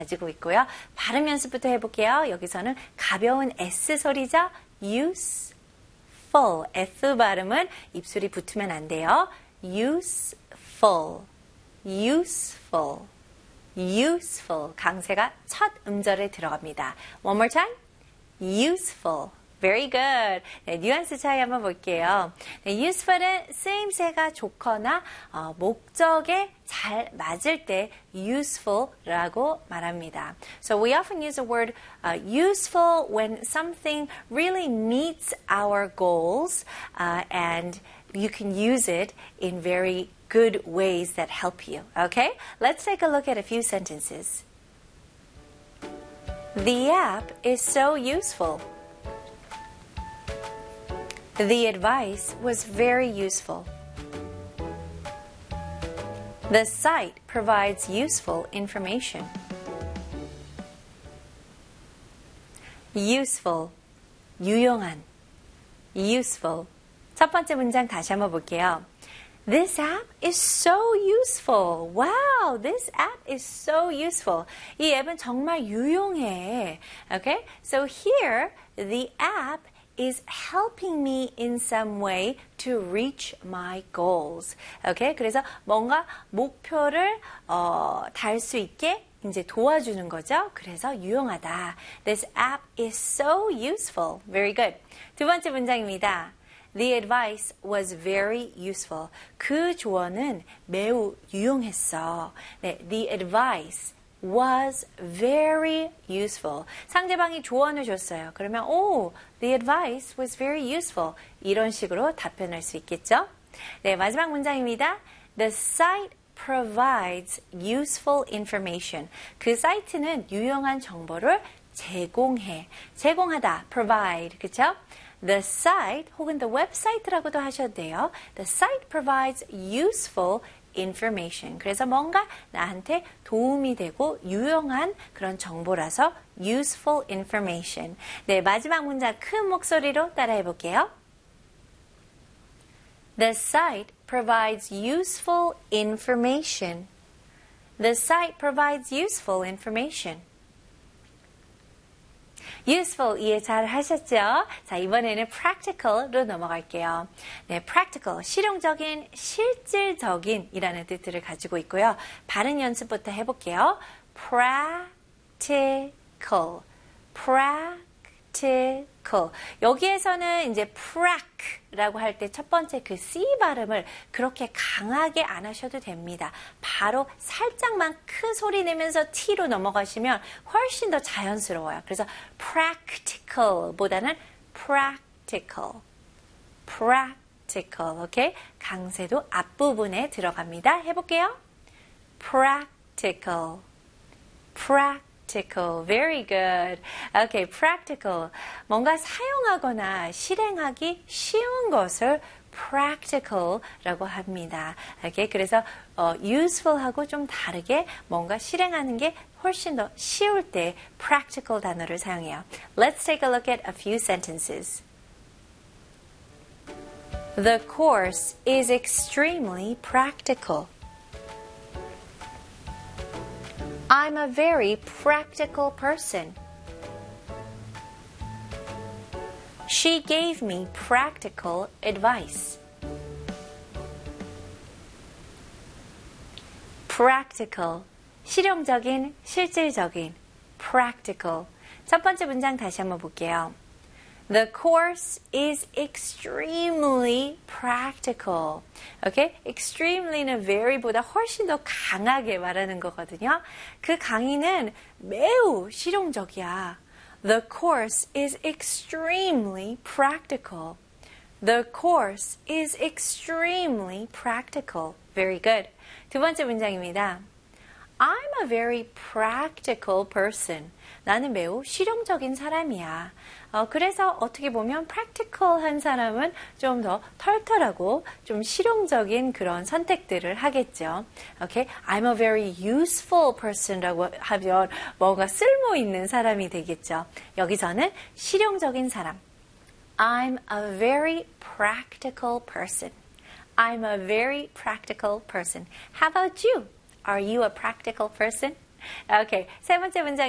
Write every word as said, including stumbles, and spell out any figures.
가지고 있고요. 발음 연습부터 해볼게요. 여기서는 가벼운 S 소리죠. useful. S 발음은 입술이 붙으면 안 돼요. useful. useful. useful. 강세가 첫 음절에 들어갑니다. One more time. useful. Very good. 네, 뉘앙스 차이 한번 볼게요. 네, useful은 쓰임새가 좋거나 어, 목적에 잘 맞을 때 useful라고 말합니다. So we often use the word uh, useful when something really meets our goals uh, and you can use it in very good ways that help you. Okay? Let's take a look at a few sentences. The app is so useful. The advice was very useful. The site provides useful information. Useful, 유용한, useful. 첫 번째 문장 다시 한번 볼게요. This app is so useful. Wow, this app is so useful. 이 앱은 정말 유용해. Okay, so here the app is helping me in some way to reach my goals. Okay? 그래서 뭔가 목표를 어, 달 수 있게 이제 도와주는 거죠. 그래서 유용하다. This app is so useful. Very good. 두 번째 문장입니다. The advice was very useful. 그 조언은 매우 유용했어. 네, the advice was very useful. 상대방이 조언을 줬어요. 그러면 오, the advice was very useful. 이런 식으로 답변할 수 있겠죠? 네, 마지막 문장입니다. The site provides useful information. 그 사이트는 유용한 정보를 제공해. 제공하다, provide, 그쵸? The site 혹은 the website라고도 하셔도 돼요. The site provides useful information. 그래서 뭔가 나한테 도움이 되고 유용한 그런 정보라서 useful information. 네, 마지막 문장 큰 목소리로 따라해 볼게요. The site provides useful information. The site provides useful information. useful 이해 잘 하셨죠? 자, 이번에는 practical로 넘어갈게요. 네, practical, 실용적인, 실질적인 이라는 뜻들을 가지고 있고요. 발음 연습부터 해볼게요. practical, practical. 여기에서는 이제 prac라고 할 때 첫 번째 그 C 발음을 그렇게 강하게 안 하셔도 됩니다. 바로 살짝만 큰 소리 내면서 T로 넘어가시면 훨씬 더 자연스러워요. 그래서 practical 보다는 practical, practical, 오케이? 강세도 앞부분에 들어갑니다. 해볼게요. practical, practical. Practical. Very good. Okay, practical. 뭔가 사용하거나 실행하기 쉬운 것을 practical라고 합니다. Okay, 그래서 어, useful하고 좀 다르게 뭔가 실행하는 게 훨씬 더 쉬울 때 practical 단어를 사용해요. Let's take a look at a few sentences. The course is extremely practical. I'm a very practical person. She gave me practical advice. Practical, 실용적인, 실질적인, practical. 첫 번째 문장 다시 한번 볼게요. The course is extremely practical. Okay? extremely는 very보다 훨씬 더 강하게 말하는 거거든요. 그 강의는 매우 실용적이야. The course is extremely practical. The course is extremely practical. Very good. 두 번째 문장입니다. I'm a very practical person. 나는 매우 실용적인 사람이야. 어, 그래서 어떻게 보면 practical한 사람은 좀 더 털털하고 좀 실용적인 그런 선택들을 하겠죠. Okay? I'm a very useful person라고 하면 뭔가 쓸모 있는 사람이 되겠죠. 여기서는 실용적인 사람. I'm a very practical person. I'm a very practical person. How about you? Are you a practical person? 오케이. 세 번째 문장